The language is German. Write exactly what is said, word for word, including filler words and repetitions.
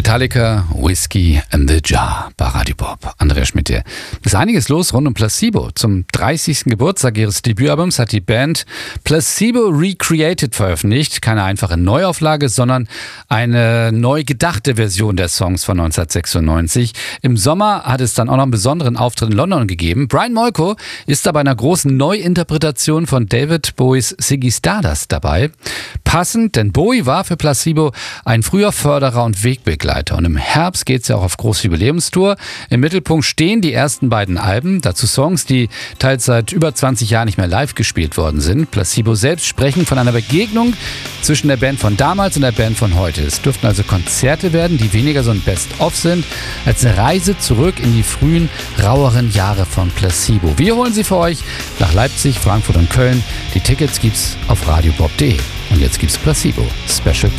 Metallica, Whiskey in the Jar bei Radio Bob. Andrea Schmidt hier. Es ist einiges los rund um Placebo. Zum dreißigsten Geburtstag ihres Debütalbums hat die Band Placebo Recreated veröffentlicht. Keine einfache Neuauflage, sondern eine neu gedachte Version der Songs von neunzehnhundertsechsundneunzig. Im Sommer hat es dann auch noch einen besonderen Auftritt in London gegeben. Brian Molko ist da bei einer großen Neuinterpretation von David Bowies Ziggy Stardust dabei. Passend, denn Bowie war für Placebo ein früher Förderer und Wegbegleiter. Und im Herbst geht es ja auch auf große Jubiläumstour. Im Mittelpunkt stehen die ersten beiden Alben, dazu Songs, die teils seit über zwanzig Jahren nicht mehr live gespielt worden sind. Placebo selbst sprechen von einer Begegnung zwischen der Band von damals und der Band von heute. Es dürften also Konzerte werden, die weniger so ein Best-of sind, als eine Reise zurück in die frühen, raueren Jahre von Placebo. Wir holen sie für euch nach Leipzig, Frankfurt und Köln. Die Tickets gibt's auf radiobob punkt de. Und jetzt gibt's Placebo Special